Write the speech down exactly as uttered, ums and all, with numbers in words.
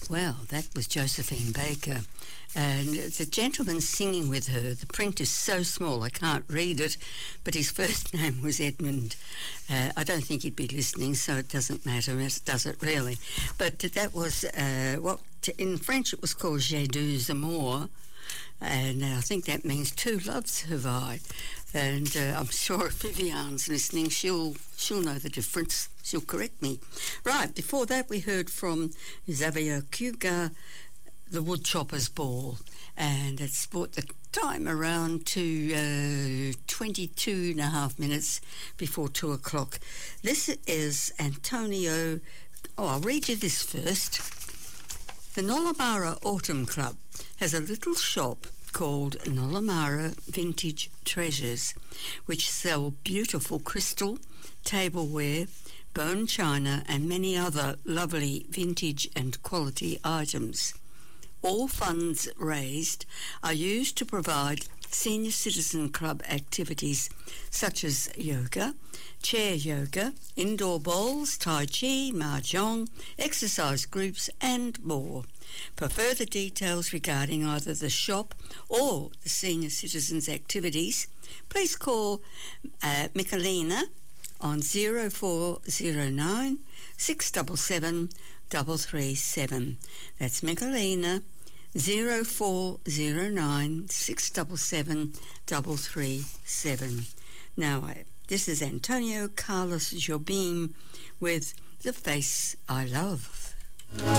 Well, that was Josephine Baker. And the gentleman singing with her, the print is so small I can't read it, but his first name was Edmund. Uh, I don't think he'd be listening, so it doesn't matter, does it really? But that was, uh, what in French it was called J'ai deux amours, and I think that means two loves have I. And uh, I'm sure if Vivian's listening, she'll she'll know the difference. She'll correct me. Right, before that we heard from Xavier Cugat, The Woodchopper's Ball, and it's brought the time around to uh, twenty-two and a half minutes before two o'clock. This is Antonio. Oh, I'll read you this first. The Nollamara Autumn Club has a little shop called Nollamara Vintage Treasures, which sell beautiful crystal, tableware, bone china and many other lovely vintage and quality items. All funds raised are used to provide senior citizen club activities such as yoga, chair yoga, indoor bowls, tai chi, mahjong, exercise groups and more. For further details regarding either the shop or the senior citizens activities, please call uh, Michelina on zero four zero nine, six seven seven, three three seven. That's Michelina, zero four zero nine, six seven seven, three three seven. Now, uh, this is Antonio Carlos Jobim with The Face I Love.